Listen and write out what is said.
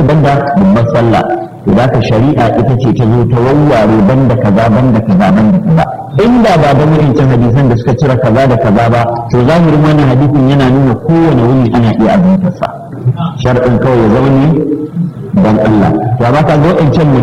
banda babbar sallah. To da shari'a ita ce ta zo ta wawware banda kaza banda kaza banda kaza. Inda ba da mutuncin hadisan da suka cire kaza da kaza ba, to zahirin wannan hadisin yana nuna kowane wuni ana iya azumtarsa. Shar'in kawai ya zama ne dan Allah. To ba ka ga wa'ancan